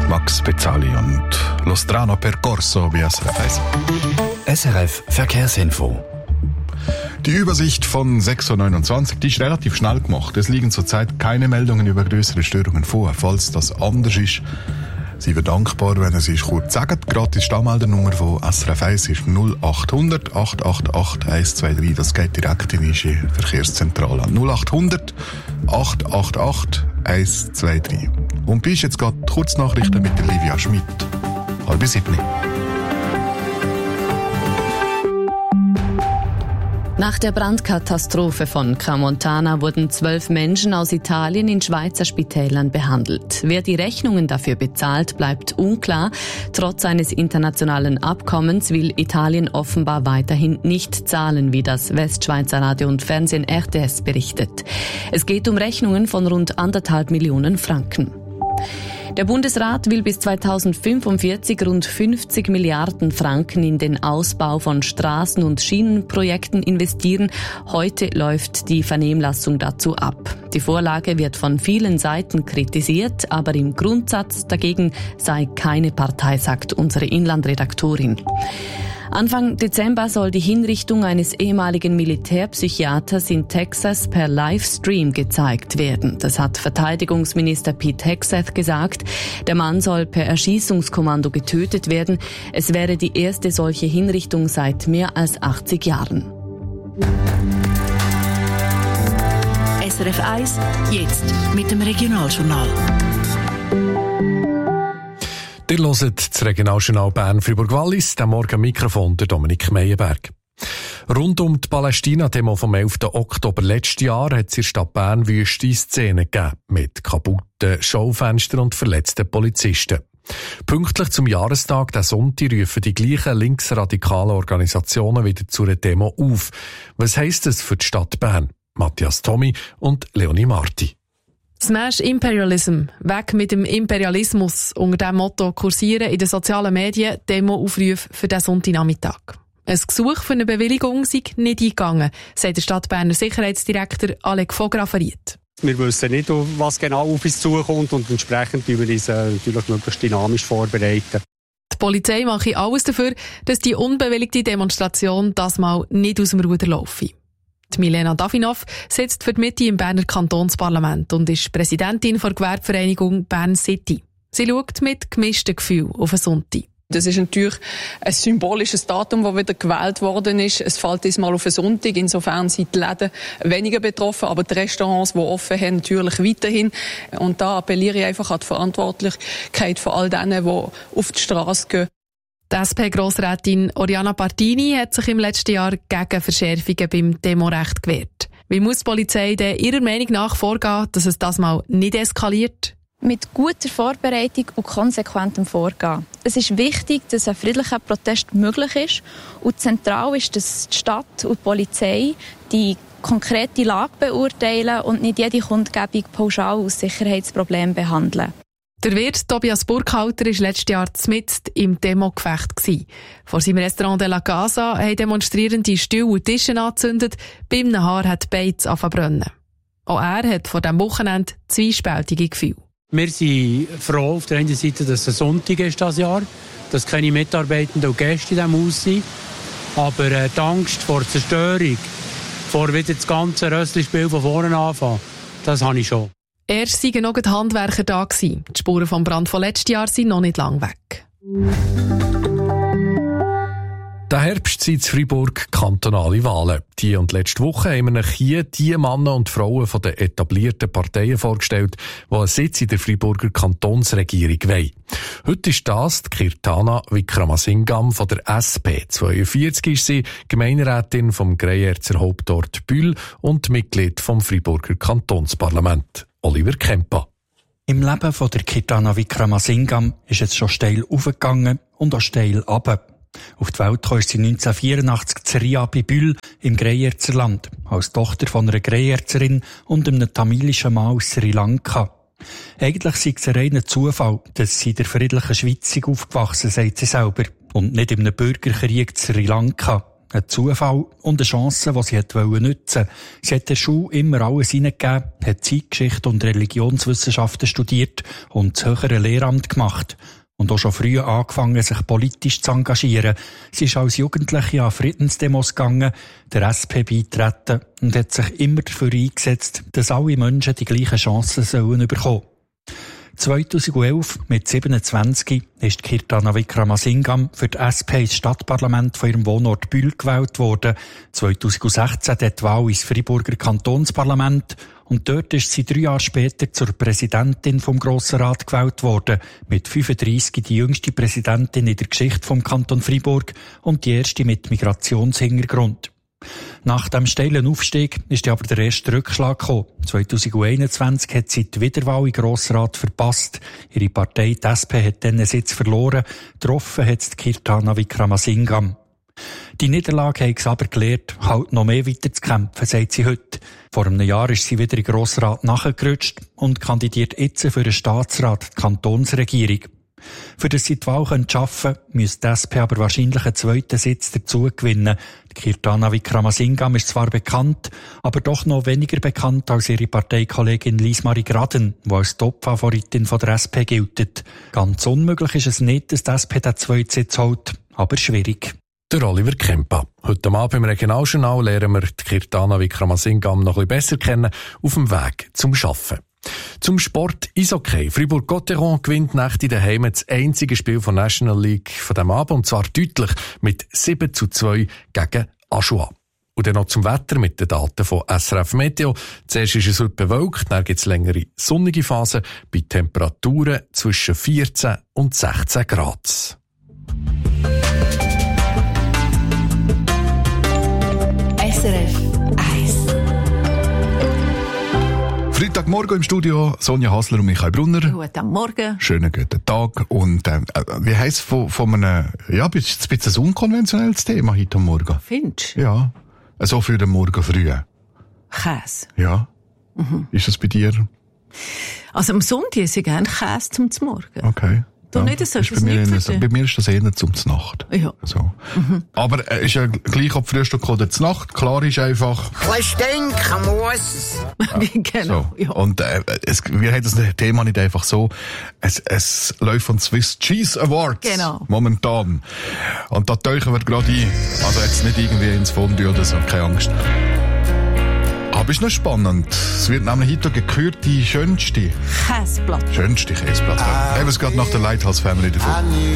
Max Pezzali und Lo strano percorso bei SRF 1. SRF Verkehrsinfo. Die Übersicht von 6.29 Uhr, die ist relativ schnell gemacht. Es liegen zurzeit keine Meldungen über größere Störungen vor. Falls das anders ist, sind wir dankbar, wenn ihr es kurz sagt. Gerade die Stammmeldernummer von SRF 1 ist 0800 888 123. Das geht direkt in die Verkehrszentrale an. 0800 888 123. Und bis jetzt gerade Kurznachrichten mit der Livia Schmidt. 6:30. Nach der Brandkatastrophe von Crans-Montana wurden 12 Menschen aus Italien in Schweizer Spitälern behandelt. Wer die Rechnungen dafür bezahlt, bleibt unklar. Trotz eines internationalen Abkommens will Italien offenbar weiterhin nicht zahlen, wie das Westschweizer Radio und Fernsehen RTS berichtet. Es geht um Rechnungen von rund 1,5 Millionen Franken. Der Bundesrat will bis 2045 rund 50 Milliarden Franken in den Ausbau von Straßen- und Schienenprojekten investieren. Heute läuft die Vernehmlassung dazu ab. Die Vorlage wird von vielen Seiten kritisiert, aber im Grundsatz dagegen sei keine Partei, sagt unsere Inlandredaktorin. Anfang Dezember soll die Hinrichtung eines ehemaligen Militärpsychiaters in Texas per Livestream gezeigt werden. Das hat Verteidigungsminister Pete Hegseth gesagt. Der Mann soll per Erschießungskommando getötet werden. Es wäre die erste solche Hinrichtung seit mehr als 80 Jahren. SRF 1, jetzt mit dem Regionaljournal. Ihr hört das Regionaljournal Bern-Fribourg-Wallis, am Morgen am Mikrofon der Dominik Meyerberg. Rund um die Palästina-Demo vom 11. Oktober letzten Jahr hat es in der Stadt Bern wüste Szenen gegeben, mit kaputten Schaufenstern und verletzten Polizisten. Pünktlich zum Jahrestag, der Sonntag, rufen die gleichen linksradikalen Organisationen wieder zu einer Demo auf. Was heisst das für die Stadt Bern? Matthias Tommy und Leonie Marti. Smash Imperialism, weg mit dem Imperialismus. Unter diesem Motto kursieren in den sozialen Medien Demo-Aufrufe für den Sonntagnachmittag. Ein Gesuch für eine Bewilligung sei nicht eingegangen, sagt der Stadtberner Sicherheitsdirektor Alec Vograferiet. Wir wissen nicht, was genau auf uns zukommt und entsprechend wir uns natürlich möglichst dynamisch vorbereiten. Die Polizei mache alles dafür, dass die unbewilligte Demonstration das Mal nicht aus dem Ruder laufe. Die Milena Davinov sitzt für die Mitte im Berner Kantonsparlament und ist Präsidentin der Gewerbevereinigung Bern City. Sie schaut mit gemischten Gefühlen auf den Sonntag. Das ist natürlich ein symbolisches Datum, das wieder gewählt worden ist. Es fällt diesmal auf einen Sonntag. Insofern sind die Läden weniger betroffen, aber die Restaurants, die offen haben, natürlich weiterhin. Und da appelliere ich einfach an die Verantwortlichkeit von all denen, die auf die Straße gehen. Die SP-Grossrätin Oriana Partini hat sich im letzten Jahr gegen Verschärfungen beim Demorecht gewehrt. Wie muss die Polizei denn ihrer Meinung nach vorgehen, dass es das mal nicht eskaliert? Mit guter Vorbereitung und konsequentem Vorgehen. Es ist wichtig, dass ein friedlicher Protest möglich ist. Und zentral ist, dass die Stadt und die Polizei die konkrete Lage beurteilen und nicht jede Kundgebung pauschal aus Sicherheitsproblemen behandeln. Der Wirt Tobias Burkhalter war letztes Jahr mitten im Demogefecht. Vor seinem Restaurant de la Casa haben Demonstrierende Stühle und Tische angezündet, bei einem Haar hat Beiz angefangen zu brennen. Auch er hat vor diesem Wochenende zwiespältige Gefühle. Wir sind froh auf der einen Seite, dass es Sonntag ist dieses Jahr, dass keine Mitarbeitenden und Gäste in diesem Haus sind. Aber die Angst vor Zerstörung, vor wieder das ganze Rösslispiel von vorne anfangen, das habe ich schon. Erst waren noch die Handwerker da gewesen. Die Spuren vom Brand von letztes Jahr sind noch nicht lang weg. Der Herbst sind in Freiburg kantonale Wahlen. Die und letzte Woche haben wir euch hier die Männer und Frauen von den etablierten Parteien vorgestellt, die einen Sitz in der Freiburger Kantonsregierung wollen. Heute ist das die Kirtana Wickramasingam von der SP. 42 ist sie, Gemeinderätin vom Greyerzer Hauptort Bühl und Mitglied vom Freiburger Kantonsparlament. Oliver Kempa. Im Leben von der Kirtana Wickramasingam ist es schon steil aufgegangen und auch steil runter. Auf die Welt kam sie 1984 zu Ria bei Bühl im Greyerzer Land, als Tochter von einer Greyerzerin und einem tamilischen Mann aus Sri Lanka. Eigentlich sei es ein reiner Zufall, dass sie in der friedlichen Schweiz aufgewachsen, sagt sie selber, und nicht in einem Bürgerkrieg zu Sri Lanka. ein Zufall und eine Chance, die sie nutzen wollte. Sie hat der Schule immer alles hineingegeben, hat Zeitgeschichte und Religionswissenschaften studiert und das höhere Lehramt gemacht. Und auch schon früh angefangen, sich politisch zu engagieren. Sie ist als Jugendliche an Friedensdemos gegangen, der SP beitreten und hat sich immer dafür eingesetzt, dass alle Menschen die gleichen Chancen sollen bekommen. 2011, mit 27, ist Kirtana Wickramasingam für die SP ins Stadtparlament von ihrem Wohnort Bühl gewählt worden. 2016 die Wahl ins Freiburger Kantonsparlament und dort ist sie 3 Jahre später zur Präsidentin vom Grossen Rat gewählt worden. Mit 35 die jüngste Präsidentin in der Geschichte vom Kanton Freiburg und die erste mit Migrationshintergrund. Nach dem steilen Aufstieg ist aber der erste Rückschlag gekommen. 2021 hat sie die Wiederwahl im Grossrat verpasst. Ihre Partei, die SP, hat dann einen Sitz verloren. Getroffen hat es Kirtana Wickramasingam. Die Niederlage hat sie aber gelehrt, halt noch mehr weiterzukämpfen, sagt sie heute. Vor einem Jahr ist sie wieder im Grossrat nachgerutscht und kandidiert jetzt für den Staatsrat, die Kantonsregierung. Für das sie die Wahl schaffen können, müsste die SP aber wahrscheinlich einen zweiten Sitz dazu gewinnen. Die Kirtana Wickramasingam ist zwar bekannt, aber doch noch weniger bekannt als ihre Parteikollegin Liesmarie Graden, die als Top-Favoritin von der SP gilt. Ganz unmöglich ist es nicht, dass die SP den zweiten Sitz holt, aber schwierig. Der Oliver Kempa. Heute Abend im Regionaljournal lernen wir die Kirtana Wickramasingam noch ein bisschen besser kennen auf dem Weg zum Arbeiten. Zum Sport Eishockey. Fribourg-Gotteron gewinnt Nacht in daheim das einzige Spiel von National League von diesem Abend, und zwar deutlich mit 7:2 gegen Ajoie. Und dann noch zum Wetter mit den Daten von SRF Meteo. Zuerst ist es heute bewölkt, dann gibt es längere sonnige Phasen bei Temperaturen zwischen 14 und 16 Grad. SRF 1. Freitagmorgen im Studio, Sonja Hasler und Michael Brunner. Guten Morgen. Schönen guten Tag. Und wie heisst es von einem, ja, ein bisschen ein unkonventionelles Thema heute am Morgen? Findest du? Ja, so für den Morgen früh. Käse. Ja. Mhm. Ist das bei dir? Also am Sonntag esse ich gerne Käse zum Morgen. Okay. Du ja, nicht, das ist bei mir ist das eher zum Nacht. Ja. So. Mhm. Aber ist ja gleich ob Frühstück oder zur Nacht. Klar ist einfach... Ein stinken muss. Genau, so. ja. Und wir haben das Thema nicht einfach so. Es läuft von Swiss Cheese Awards. Genau. Momentan. Und da tauchen wir gerade ein. Also jetzt nicht irgendwie ins Fondue oder so, keine Angst. Aber ist noch spannend. Es wird nämlich heute gekürt die schönste Käseplatte. Schönste Käseplatte. Haben wir es gerade nach der Lighthouse Family davon.